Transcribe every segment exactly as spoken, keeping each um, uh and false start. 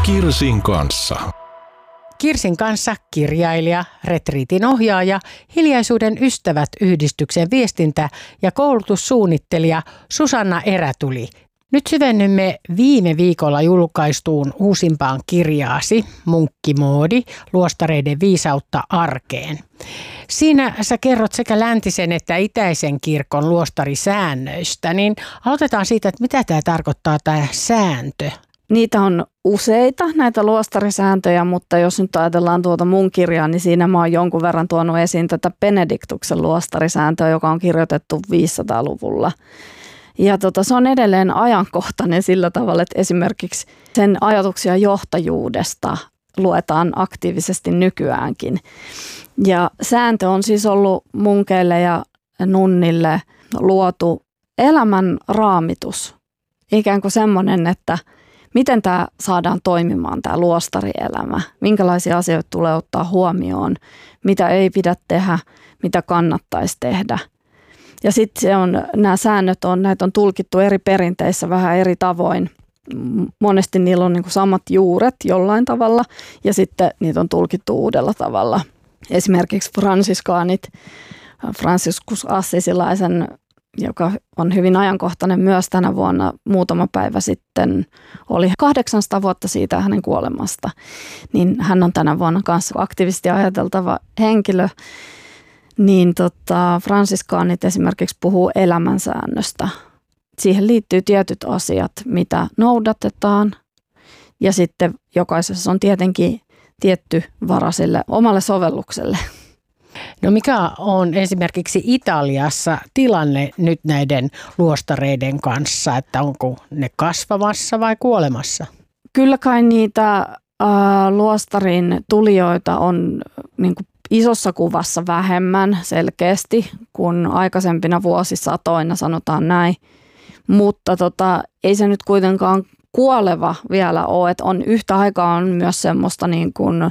Kirsin kanssa. Kirsin kanssa kirjailija, retriitin ohjaaja, Hiljaisuuden ystävät -yhdistyksen viestintä- ja koulutussuunnittelija Susanna Erätuli. Nyt syvennymme viime viikolla julkaistuun uusimpaan kirjaasi, Munkkimoodi, luostareiden viisautta arkeen. Siinä sä kerrot sekä läntisen että itäisen kirkon luostarisäännöistä, niin aloitetaan siitä, että mitä tämä tarkoittaa tämä sääntö. Niitä on useita näitä luostarisääntöjä, mutta jos nyt ajatellaan tuota mun kirjaa, niin siinä mä oon jonkun verran tuonut esiin tätä Benediktuksen luostarisääntöä, joka on kirjoitettu viisisataaluvulla. Ja tota, se on edelleen ajankohtainen sillä tavalla, että esimerkiksi sen ajatuksia johtajuudesta luetaan aktiivisesti nykyäänkin. Ja sääntö on siis ollut munkeille ja nunnille luotu elämän raamitus. Ikään kuin semmoinen, että miten tämä saadaan toimimaan, tämä luostarielämä, minkälaisia asioita tulee ottaa huomioon, mitä ei pidä tehdä, mitä kannattaisi tehdä. Ja sitten se on, nämä säännöt on, näitä on tulkittu eri perinteissä vähän eri tavoin. Monesti niillä on niin kuin samat juuret jollain tavalla ja sitten niitä on tulkittu uudella tavalla. Esimerkiksi fransiskaanit, Franciscus Assisilaisen, joka on hyvin ajankohtainen myös tänä vuonna, muutama päivä sitten, oli kahdeksansataa vuotta siitä hänen kuolemasta, niin hän on tänä vuonna kanssa aktiivisesti ajateltava henkilö. Niin tota, fransiskaanit esimerkiksi puhuu elämänsäännöstä. Siihen liittyy tietyt asiat, mitä noudatetaan, ja sitten jokaisessa on tietenkin tietty vara sille omalle sovellukselle. No mikä on esimerkiksi Italiassa tilanne nyt näiden luostareiden kanssa, että onko ne kasvamassa vai kuolemassa? Kyllä kai niitä äh, luostarin tulijoita on niin kuin isossa kuvassa vähemmän selkeästi kuin aikaisempina vuosisatoina, sanotaan näin. Mutta tota, ei se nyt kuitenkaan kuoleva vielä ole, että on yhtä aikaa on myös semmoista niin kuin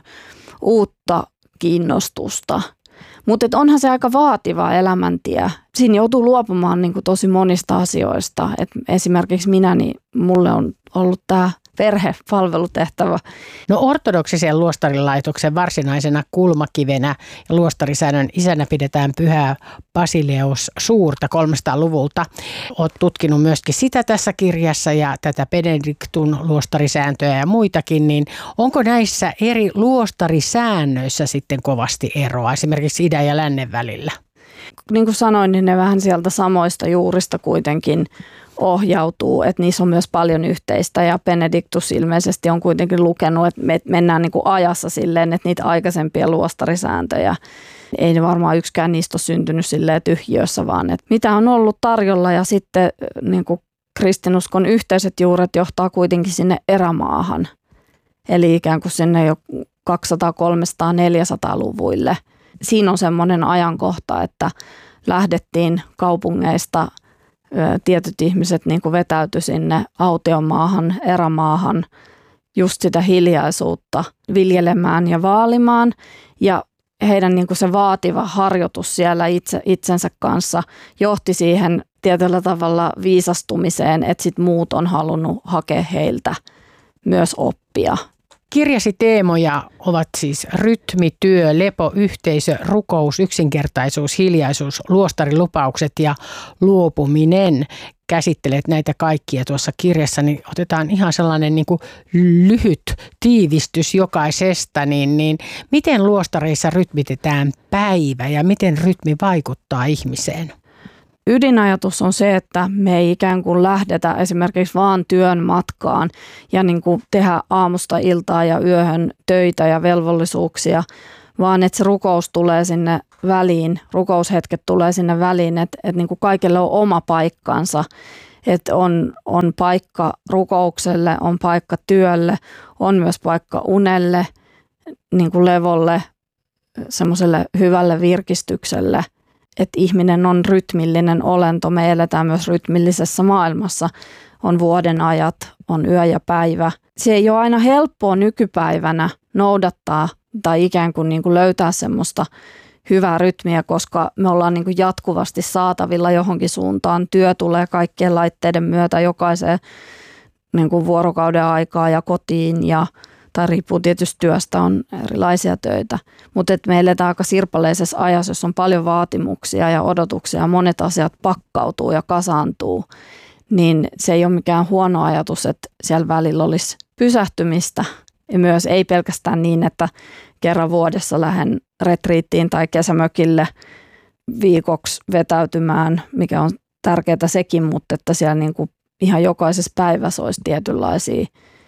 uutta kiinnostusta. Mutta onhan se aika vaativa elämäntie. Siinä joutuu luopumaan niin kuin tosi monista asioista. Et esimerkiksi minä, niin mulle on ollut tämä perhepalvelutehtävä. No ortodoksisen luostarilaitoksen varsinaisena kulmakivenä ja luostarisäännön isänä pidetään pyhää Basileus Suurta kolmesataaluvulta. Olet tutkinut myöskin sitä tässä kirjassa ja tätä Benediktun luostarisääntöjä ja muitakin, niin onko näissä eri luostarisäännöissä sitten kovasti eroa esimerkiksi idän ja lännen välillä? Niin kuin sanoin, niin ne vähän sieltä samoista juurista kuitenkin ohjautuu, että niissä on myös paljon yhteistä ja Benediktus ilmeisesti on kuitenkin lukenut, että me mennään niin kuin ajassa silleen, että niitä aikaisempia luostarisääntöjä ei ne varmaan yksikään niistä ole syntynyt silleen tyhjiössä, vaan että mitä on ollut tarjolla ja sitten niin kuin kristinuskon yhteiset juuret johtaa kuitenkin sinne erämaahan, eli ikään kuin sinne jo kaksisataa, kolmesataa, neljäsataa-luvuille. Siinä on semmoinen ajankohta, että lähdettiin kaupungeista, tietyt ihmiset niin kuin vetäytyi sinne autiomaahan, erämaahan, just sitä hiljaisuutta viljelemään ja vaalimaan. Ja heidän niin kuin se vaativa harjoitus siellä itse, itsensä kanssa johti siihen tietyllä tavalla viisastumiseen, että sit muut on halunnut hakea heiltä myös oppia. Kirjasi teemoja ovat siis rytmi, työ, lepo, yhteisö, rukous, yksinkertaisuus, hiljaisuus, luostarilupaukset ja luopuminen. Käsittelet näitä kaikkia tuossa kirjassa, niin otetaan ihan sellainen niin kuin lyhyt tiivistys jokaisesta. Niin, niin miten luostareissa rytmitetään päivä ja miten rytmi vaikuttaa ihmiseen? Ydinajatus on se, että me ei ikään kuin lähdetä esimerkiksi vaan työn matkaan ja niin kuin tehdä aamusta iltaa ja yöhön töitä ja velvollisuuksia, vaan että se rukous tulee sinne väliin, rukoushetket tulee sinne väliin, että, että niin kuin kaikille on oma paikkansa, että on, on paikka rukoukselle, on paikka työlle, on myös paikka unelle, niin kuin levolle, semmoiselle hyvälle virkistykselle. Että ihminen on rytmillinen olento, me eletään myös rytmillisessä maailmassa, on vuoden ajat, on yö ja päivä. Se ei ole aina helppoa nykypäivänä noudattaa tai ikään kuin, niin kuin löytää semmoista hyvää rytmiä, koska me ollaan niin kuin jatkuvasti saatavilla johonkin suuntaan. Työ tulee kaikkien laitteiden myötä jokaiseen niin kuin vuorokauden aikaa ja kotiin ja tai riippuu tietysti työstä, on erilaisia töitä. Mutta me eletään aika sirpaleisessa ajassa, jossa on paljon vaatimuksia ja odotuksia ja monet asiat pakkautuu ja kasaantuu, niin se ei ole mikään huono ajatus, että siellä välillä olisi pysähtymistä. Ja myös ei pelkästään niin, että kerran vuodessa lähden retriittiin tai kesämökille viikoksi vetäytymään, mikä on tärkeää sekin, mutta että siellä niin kuin ihan jokaisessa päivässä olisi tietynlaisia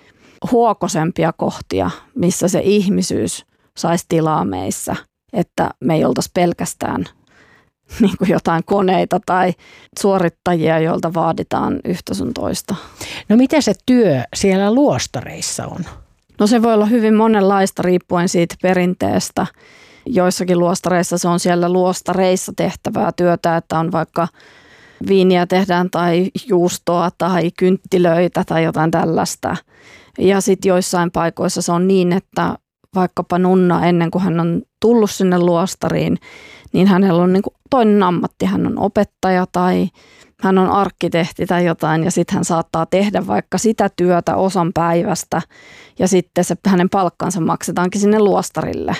huokosempia kohtia, missä se ihmisyys saisi tilaa meissä, että me ei oltaisi pelkästään niin kuin jotain koneita tai suorittajia, joilta vaaditaan yhtä sun toista. No mitä se työ siellä luostareissa on? No se voi olla hyvin monenlaista riippuen siitä perinteestä. Joissakin luostareissa se on siellä luostareissa tehtävää työtä, että on vaikka viiniä tehdään tai juustoa tai kynttilöitä tai jotain tällaista. Ja sitten joissain paikoissa se on niin, että vaikkapa nunna ennen kuin hän on tullut sinne luostariin, niin hänellä on niin kuin toinen ammatti. Hän on opettaja tai hän on arkkitehti tai jotain ja sitten hän saattaa tehdä vaikka sitä työtä osan päivästä ja sitten se hänen palkkansa maksetaankin sinne luostarille.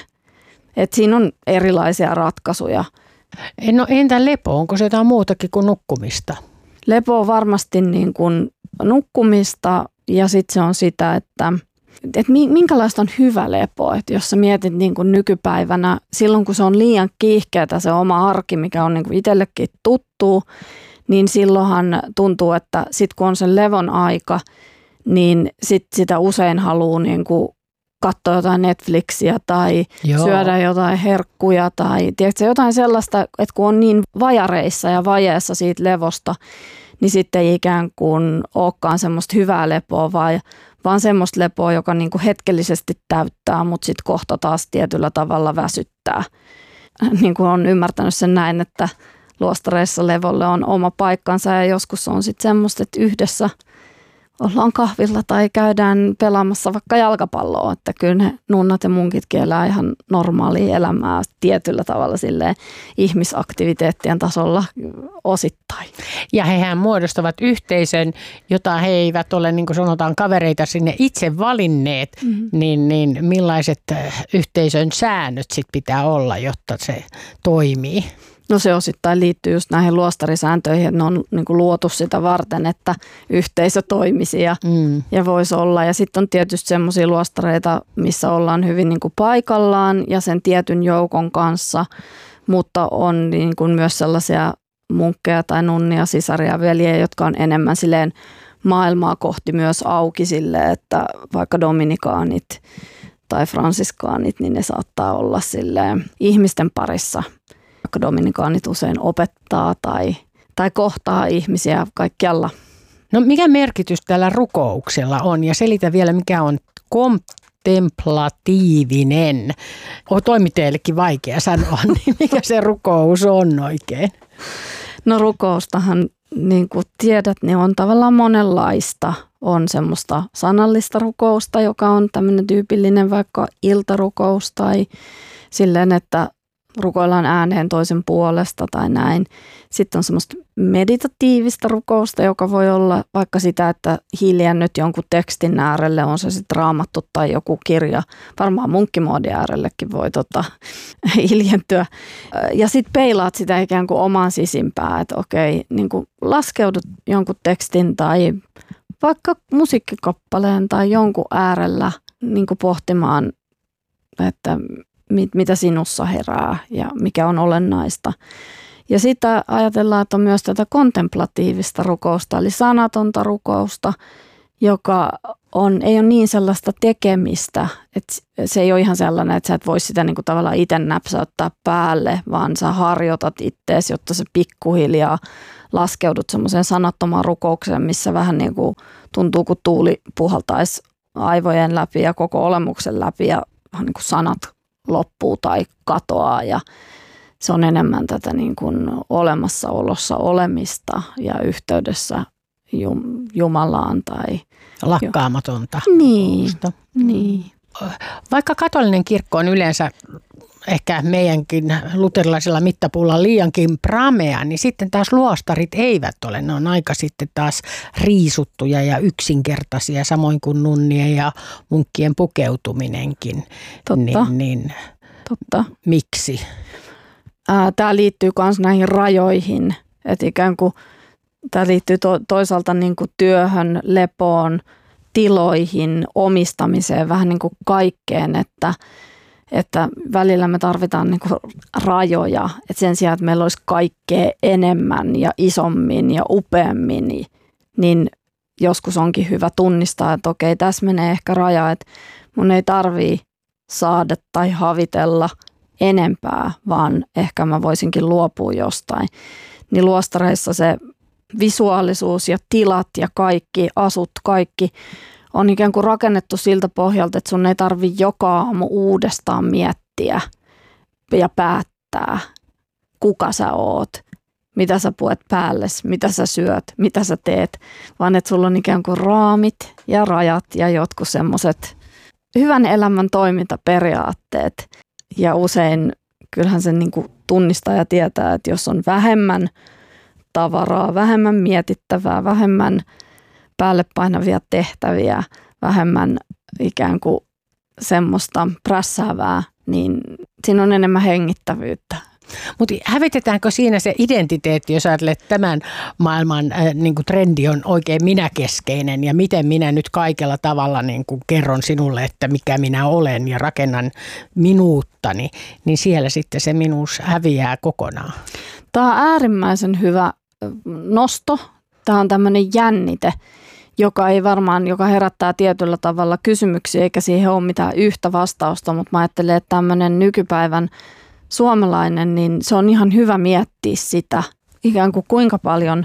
Et siinä on erilaisia ratkaisuja. No entä lepo? Onko se jotain muutakin kuin nukkumista? Lepo on varmasti niin kuin nukkumista ja sitten se on sitä, että, että minkälaista on hyvä lepo. Että jos sä mietit niin kuin nykypäivänä, silloin kun se on liian kiihkeätä se oma arki, mikä on niin kuin itsellekin tuttu, niin silloinhan tuntuu, että sitten kun on sen levon aika, niin sit sitä usein haluaa niin kuin katsoa jotain Netflixiä tai Joo. syödä jotain herkkuja tai tiedätkö, jotain sellaista, että kun on niin vajareissa ja vajeessa siitä levosta, niin sitten ei ikään kuin olekaan semmoista hyvää lepoa, vai, vaan semmoista lepoa, joka niin kuin hetkellisesti täyttää, mutta sitten kohta taas tietyllä tavalla väsyttää. Niin kuin on ymmärtänyt sen näin, että luostareissa levolle on oma paikkansa ja joskus on sitten semmoista, että yhdessä ollaan kahvilla tai käydään pelaamassa vaikka jalkapalloa, että kyllä ne nunnat ja munkitkin elää ihan normaalia elämää tietyllä tavalla silleen ihmisaktiviteettien tasolla osittain. Ja hehän muodostavat yhteisön, jota he eivät ole, niin kuin sanotaan, kavereita sinne itse valinneet, mm-hmm. niin, niin millaiset yhteisön säännöt sit pitää olla, jotta se toimii? No se osittain liittyy just näihin luostarisääntöihin, että ne on niin kuin luotu sitä varten, että yhteisö toimisi ja, mm. ja voisi olla. Ja sitten on tietysti semmoisia luostareita, missä ollaan hyvin niin kuin paikallaan ja sen tietyn joukon kanssa, mutta on niin kuin myös sellaisia munkkeja tai nunnia, sisaria, veljiä, jotka on enemmän silleen maailmaa kohti myös auki silleen, että vaikka dominikaanit tai fransiskaanit, niin ne saattaa olla silleen ihmisten parissa. Vaikka dominikaanit usein opettaa tai, tai kohtaa ihmisiä kaikkialla. No mikä merkitys tällä rukouksella on? Ja selitä vielä, mikä on kontemplatiivinen. On toimittajallekin vaikea sanoa, niin mikä se rukous on oikein? No rukoustahan, niin kuin tiedät, niin on tavallaan monenlaista. On semmoista sanallista rukousta, joka on tämmöinen tyypillinen vaikka iltarukous tai silleen, että rukoillaan ääneen toisen puolesta tai näin. Sitten on semmoista meditatiivista rukousta, joka voi olla vaikka sitä, että hiljennyt jonkun tekstin äärelle, on se sitten raamattu tai joku kirja. Varmaan munkkimoodin äärellekin voi tota, hiljentyä. Ja sitten peilaat sitä ikään kuin omaan sisimpään, että okei, niin kuin laskeudut jonkun tekstin tai vaikka musiikkikappaleen tai jonkun äärellä niin kuin pohtimaan, että mitä sinussa herää ja mikä on olennaista. Ja sitä ajatellaan, että on myös tätä kontemplatiivista rukousta, eli sanatonta rukousta, joka on, ei ole niin sellaista tekemistä, että se ei ole ihan sellainen, että sä et voi sitä niin kuin tavallaan itse näpsäyttää päälle, vaan sä harjoitat ittees, jotta se pikkuhiljaa laskeudut semmoiseen sanattomaan rukoukseen, missä vähän niin kuin tuntuu, kun tuuli puhaltaisi aivojen läpi ja koko olemuksen läpi ja niin kuin sanat loppuu tai katoaa ja se on enemmän tätä niin kuin olemassaolossa olemista ja yhteydessä jum, Jumalaan tai lakkaamatonta. Niin, niin. Vaikka katolinen kirkko on yleensä ehkä meidänkin luterilaisella mittapuulla liiankin pramea, niin sitten taas luostarit eivät ole. Ne on aika sitten taas riisuttuja ja yksinkertaisia, samoin kuin nunnien ja munkkien pukeutuminenkin. Totta. Niin, niin Totta. Miksi? Tämä liittyy myös näihin rajoihin, että ikään kuin tämä liittyy to, toisaalta niin kuin työhön, lepoon, tiloihin, omistamiseen, vähän niin kuin kaikkeen, että, että välillä me tarvitaan niin kuin rajoja, että sen sijaan, että meillä olisi kaikkea enemmän ja isommin ja upeammin, niin joskus onkin hyvä tunnistaa, että okei, tässä menee ehkä raja, että mun ei tarvii saada tai havitella enempää, vaan ehkä mä voisinkin luopua jostain. Niin luostareissa se visuaalisuus ja tilat ja kaikki, asut, kaikki on ikään kuin rakennettu siltä pohjalta, että sun ei tarvi joka aamu uudestaan miettiä ja päättää, kuka sä oot, mitä sä puet päälles, mitä sä syöt, mitä sä teet, vaan että sulla on ikään kuin raamit ja rajat ja jotkut semmoiset hyvän elämän toimintaperiaatteet. Ja usein kyllähän se niin kuin tunnistaa ja tietää, että jos on vähemmän tavaraa, vähemmän mietittävää, vähemmän päälle painavia tehtäviä, vähemmän ikään kuin semmoista prässäävää, niin siinä on enemmän hengittävyyttä. Mutta hävitetäänkö siinä se identiteetti, jos ajattelet, tämän maailman äh, niin kuin trendi on oikein minäkeskeinen ja miten minä nyt kaikella tavalla niin kuin kerron sinulle, että mikä minä olen ja rakennan minuuttani, niin siellä sitten se minuus häviää kokonaan. Tämä on äärimmäisen hyvä nosto. Tämä on tämmöinen jännite, joka ei varmaan, joka herättää tietyllä tavalla kysymyksiä, eikä siihen ole mitään yhtä vastausta, mutta mä ajattelen, että tämmöinen nykypäivän suomalainen, niin se on ihan hyvä miettiä sitä, ikään kuin kuinka paljon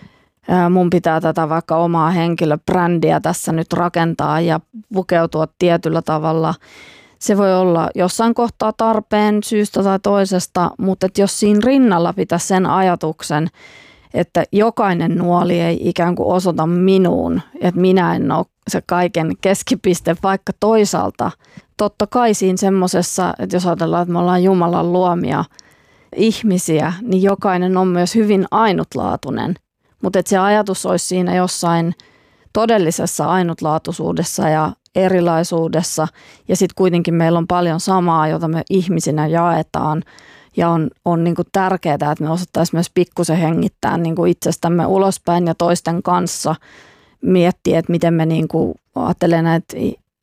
mun pitää tätä vaikka omaa henkilöbrändiä tässä nyt rakentaa ja pukeutua tietyllä tavalla. Se voi olla jossain kohtaa tarpeen syystä tai toisesta, mutta että jos siinä rinnalla pitäisi sen ajatuksen, että jokainen nuoli ei ikään kuin osoita minuun, että minä en ole se kaiken keskipiste, vaikka toisaalta totta kai siinä semmoisessa, että jos ajatellaan, että me ollaan Jumalan luomia ihmisiä, niin jokainen on myös hyvin ainutlaatuinen, mutta että se ajatus olisi siinä jossain todellisessa ainutlaatuisuudessa ja erilaisuudessa ja sitten kuitenkin meillä on paljon samaa, jota me ihmisinä jaetaan. Ja on, on niin kuin tärkeää, että me osattaisiin myös pikkusen hengittää niin kuin itsestämme ulospäin ja toisten kanssa miettiä, että miten me niin kuin ajattelee näitä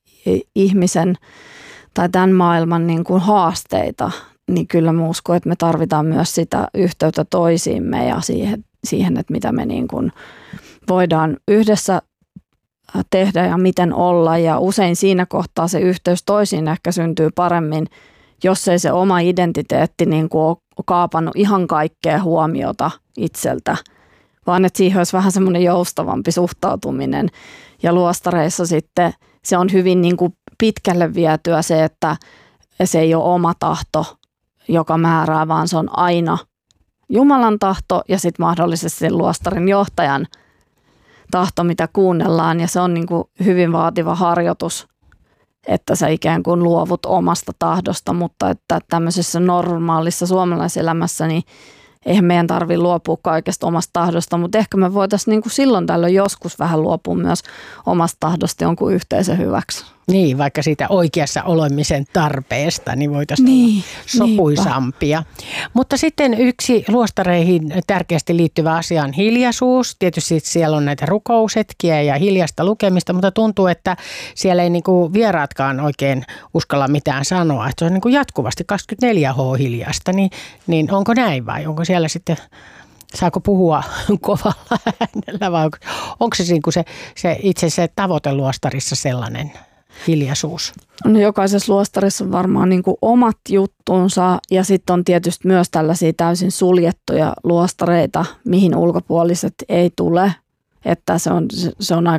ihmisen tai tämän maailman niin kuin haasteita. Niin kyllä mä uskon, että me tarvitaan myös sitä yhteyttä toisiimme ja siihen, siihen että mitä me niin kuin voidaan yhdessä tehdä ja miten olla. Ja usein siinä kohtaa se yhteys toisiin ehkä syntyy paremmin, jos ei se oma identiteetti niin kuin ole kaapannut ihan kaikkea huomiota itseltä, vaan että siihen olisi vähän semmoinen joustavampi suhtautuminen. Ja luostareissa sitten se on hyvin niin kuin pitkälle vietyä se, että se ei ole oma tahto, joka määrää, vaan se on aina Jumalan tahto ja sitten mahdollisesti luostarin johtajan tahto, mitä kuunnellaan. Ja se on niin kuin hyvin vaativa harjoitus, että sä ikään kuin luovut omasta tahdosta, mutta että tämmöisessä normaalissa suomalaiselämässä niin eihän meidän tarvitse luopua kaikesta omasta tahdosta, mutta ehkä me voitaisiin niin kuin silloin tällöin joskus vähän luopua myös omasta tahdosta jonkun yhteisön hyväksi. Niin, vaikka siitä oikeassa olemisen tarpeesta, niin voitaisiin niin, olla sopuisampia. Niinpä. Mutta sitten yksi luostareihin tärkeästi liittyvä asia on hiljaisuus. Tietysti siellä on näitä rukousetkiä ja hiljaista lukemista, mutta tuntuu, että siellä ei niinku vieraatkaan oikein uskalla mitään sanoa. Että se on niinku jatkuvasti kaksikymmentäneljä tuntia hiljaista, niin, niin onko näin vai onko siellä sitten... Saako puhua kovalla äänellä vai onko, onko se, niin kuin se, se itse se tavoite luostarissa sellainen hiljaisuus? No, jokaisessa luostarissa on varmaan niin kuin omat juttunsa ja sitten on tietysti myös tällaisia täysin suljettuja luostareita, mihin ulkopuoliset ei tule. Että se on, se on